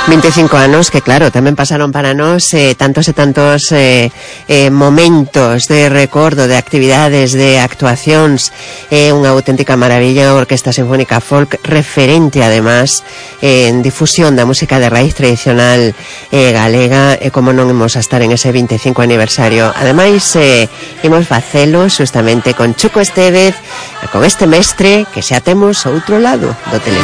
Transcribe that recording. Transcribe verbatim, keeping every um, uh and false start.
vinte e cinco anos que, claro, tamén pasaron para nós eh, tantos e tantos eh, eh, momentos de recordo, de actividades, de actuacións. É eh, unha auténtica maravilla a Orquesta Sinfónica Folk, referente, además, eh, en difusión da música de raíz tradicional eh, galega, e eh, como non imos a estar en ese vinte e cinco aniversario. Ademais, eh, imos facelo justamente con Chuco Estévez, con este mestre que xa temos outro lado do teléfono.